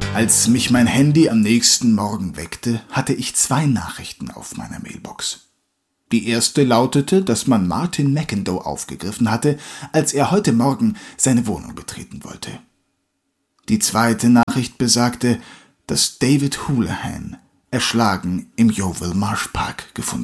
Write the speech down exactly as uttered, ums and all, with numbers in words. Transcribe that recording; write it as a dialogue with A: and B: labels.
A: Als mich mein Handy am nächsten Morgen weckte, hatte ich zwei Nachrichten auf meiner Mailbox. Die erste lautete, dass man Martin McIndoe aufgegriffen hatte, als er heute Morgen seine Wohnung betreten wollte. Die zweite Nachricht besagte, dass David Houlihan erschlagen im Yeovil Marsh Park gefunden